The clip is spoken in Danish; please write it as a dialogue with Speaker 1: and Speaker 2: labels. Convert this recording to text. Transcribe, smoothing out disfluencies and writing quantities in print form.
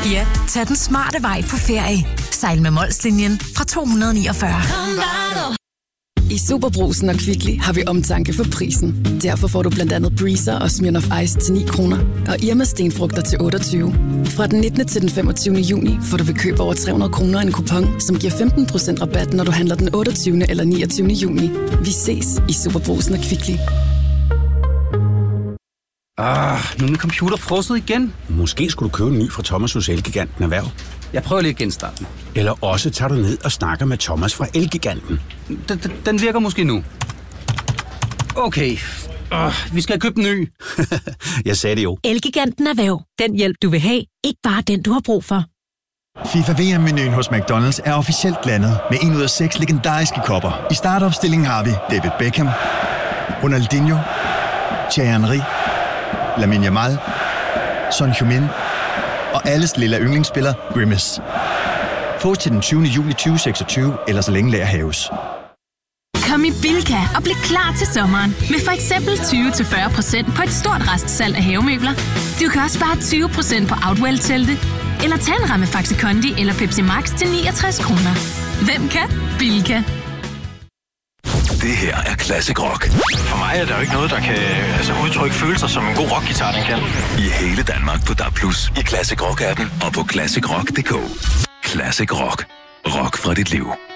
Speaker 1: Ja, tag den smarte vej på ferie. Sejl med Molslinjen fra 249.
Speaker 2: I Superbrugsen og Kvickly har vi omtanke for prisen. Derfor får du blandt andet Breezer og Smirnoff Ice til 9 kroner. Og Irma stenfrugter til 28. Fra den 19. til den 25. juni får du ved køb over 300 kroner en kupon, som giver 15% rabat, når du handler den 28. eller 29. juni. Vi ses i Superbrugsen og Kvickly.
Speaker 3: Nu er min computer frosset igen.
Speaker 4: Måske skulle du købe en ny fra Thomas hos Elgiganten Erhverv.
Speaker 3: Jeg prøver lige at genstarte den.
Speaker 4: Eller også tager du ned og snakker med Thomas fra Elgiganten.
Speaker 3: Den virker måske nu. Okay. Vi skal have købt en ny.
Speaker 4: Jeg sagde det jo.
Speaker 1: Elgiganten Erhverv. Den hjælp, du vil have. Ikke bare den, du har brug for.
Speaker 5: FIFA VM-menuen hos McDonald's er officielt landet med 1 ud af 6 legendariske kopper. I startopstillingen har vi David Beckham, Ronaldinho, Thierry Henry, Lamine Yamal, Son Heung-min og alles lille yndlingsspiller Grimace. Fås til den 20. juli 2026, eller så længe lager haves.
Speaker 6: Kom i Bilka og bliv klar til sommeren med for eksempel 20-40% på et stort restsalg af havemøbler. Du kan også spare 20% på Outwell-telte, eller tage en ramme Faxe Kondi eller Pepsi Max til 69 kroner. Hvem kan? Bilka.
Speaker 7: Det her er Classic Rock.
Speaker 8: For mig er der jo ikke noget, der kan udtrykke følelser, som en god rockguitar, den kan.
Speaker 7: I hele Danmark på DAB+, i Classic Rock-appen og på classicrock.dk. Classic Rock. Rock fra dit liv.